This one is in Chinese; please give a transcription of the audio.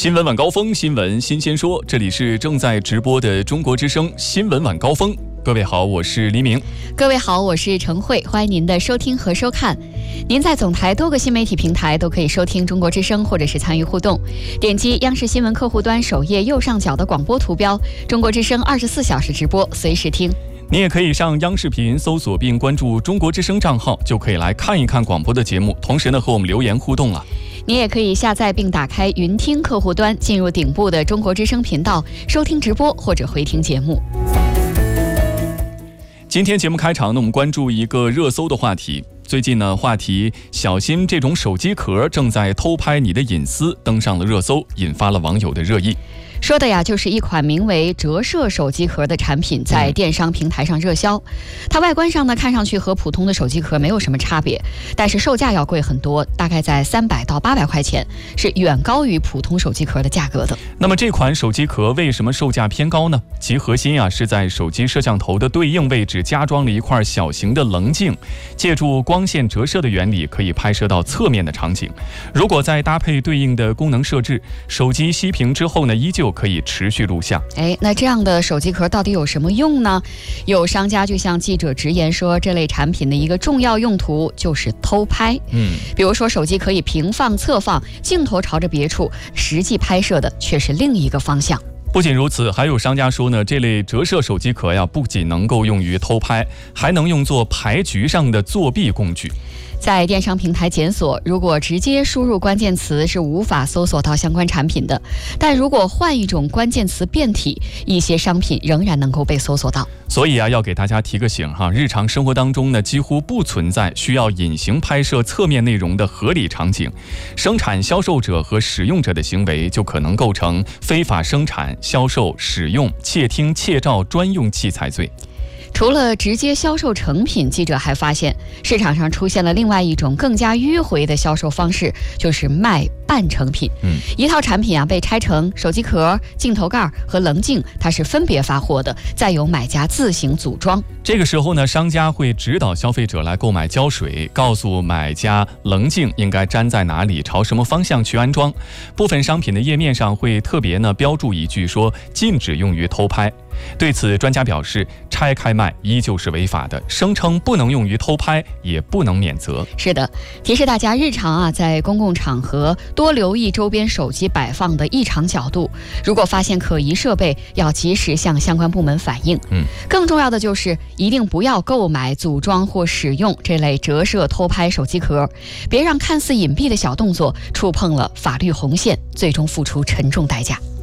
新闻晚高峰，新闻新鲜说，这里是正在直播的中国之声新闻晚高峰。各位好，我是黎明。 各位好，我是陈慧，欢迎您的收听和收看。您在总台多个新媒体平台都可以收听中国之声，或者是参与互动。点击央视新闻客户端首页右上角的广播图标，中国之声24小时直播，随时听。 你也可以上央视频搜索并关注中国之声账号，就可以来看一看广播的节目，同时呢和我们留言互动了。 你也可以下载并打开云听客户端，进入顶部的中国之声频道，收听直播或者回听节目。 今天节目开场呢，我们关注一个热搜的话题。最近呢，话题小心这种手机壳正在偷拍你的隐私登上了热搜，引发了网友的热议。 说的呀，就是一款名为折射手机壳的产品在电商平台上热销。它外观上呢，看上去和普通的手机壳没有什么差别，但是售价要贵很多，大概在300到800块钱，是远高于普通手机壳的价格的。 那么这款手机壳为什么售价偏高呢？其核心是在手机摄像头的对应位置加装了一块小型的棱镜，借助光线折射的原理，可以拍摄到侧面的场景。如果再搭配对应的功能设置，手机熄屏之后呢，依旧可以持续录像。 那这样的手机壳到底有什么用呢？有商家就向记者直言说，这类产品的一个重要用途就是偷拍。比如说手机可以平放、侧放，镜头朝着别处，实际拍摄的却是另一个方向。 不仅如此，还有商家说呢，这类折射手机壳不仅能够用于偷拍，还能用作牌局上的作弊工具。 在电商平台检索，如果直接输入关键词是无法搜索到相关产品的，但如果换一种关键词变体，一些商品仍然能够被搜索到。 所以要给大家提个醒日常生活当中呢，几乎不存在需要隐形拍摄侧面内容的合理场景，生产、销售者和使用者的行为就可能构成非法生产、销售、使用、窃听、窃照专用器材罪。 除了直接销售成品，记者还发现市场上出现了另外一种更加迂回的销售方式，就是卖半成品。一套产品被拆成手机壳、镜头盖和棱镜，它是分别发货的，再由买家自行组装。 这个时候呢，商家会指导消费者来购买胶水，告诉买家棱镜应该粘在哪里，朝什么方向去安装。部分商品的页面上会特别标注一句说禁止用于偷拍。对此，专家表示，拆开卖依旧是违法的，声称不能用于偷拍，也不能免责。 是的，提示大家日常在公共场合多留意周边手机摆放的异常角度，如果发现可疑设备，要及时向相关部门反映。更重要的就是一定不要购买、组装或使用这类折射偷拍手机壳，别让看似隐蔽的小动作触碰了法律红线，最终付出沉重代价。